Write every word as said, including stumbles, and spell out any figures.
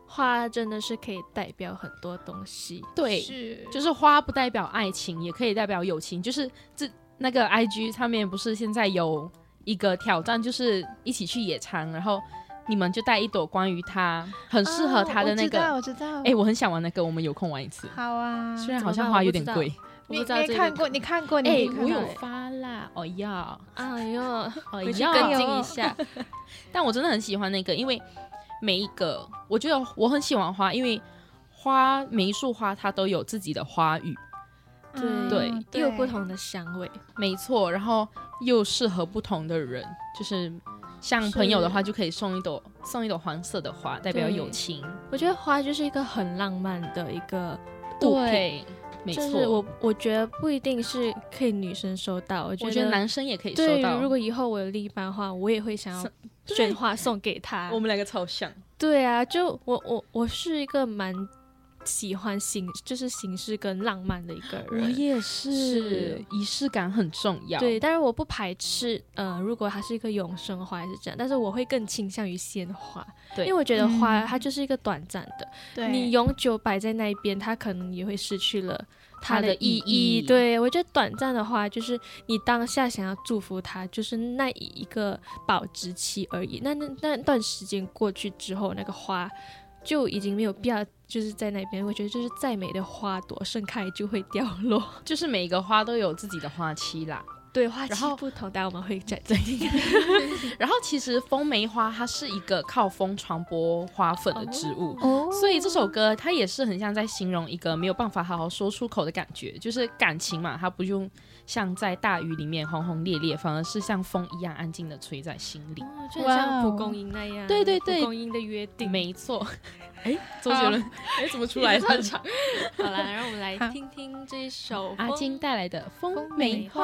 花真的是可以代表很多东西。 对，是就是花不代表爱情，也可以代表友情。就是这那个 I G 上面不是现在有一个挑战，就是一起去野餐，然后你们就带一朵关于他很适合他的那个。 哦、我知道，我知道。 哎、欸，我很想玩那个，我们有空玩一次。 好啊， 虽然好像花有点贵。 我不知道你看过，你看过， 哎、 欸， 我有发啦，哦呀， 哎呦， 回去跟进一下。 但我真的很喜欢那个，因为每一个，我觉得我很喜欢花，因为花每一束花它都有自己的花语， 对对，又有不同的香味， 没错，然后又适合不同的人，就是像朋友的话，就可以送一朵送一朵黄色的花，代表友情。 我觉得花就是一个很浪漫的一个物品。 对，没错， 就是我我觉得不一定是可以女生收到，我觉得, 我觉得男生也可以收到。 对，如果以后我有另一半的话，我也会想要选花送给他。 我们两个超像。 对啊，就我我我是一个蛮喜欢形就是形式跟浪漫的一个人。 我也是，是仪式感很重要。 对，但是我不排斥，呃，如果它是一个永生花还是这样，但是我会更倾向于鲜花。对，因为我觉得花它就是一个短暂的，对，你永久摆在那边，它可能也会失去了它的意义。意义对，我觉得短暂的话，就是你当下想要祝福它，就是那一个保质期而已。那那那段时间过去之后，那个花就已经没有必要就是在那边。我觉得就是再美的花朵盛开就会掉落， 就是每个花都有自己的花期啦。 对，花期不同，待会我们会再再听。 然后其实风梅花它是一个靠风传播花粉的植物，哦，所以这首歌它也是很像在形容一个没有办法好好说出口的感觉，就是感情嘛，它不用像在大雨里面轰轰烈烈，反而是像风一样安静的吹在心里， 哦，就很像蒲公英那样。 对对对， 蒲公英的约定， 没错。哎，周杰伦，哎，怎么出来翻唱？ 好啦，让我们来听听这一首阿金带来的《风梅花》。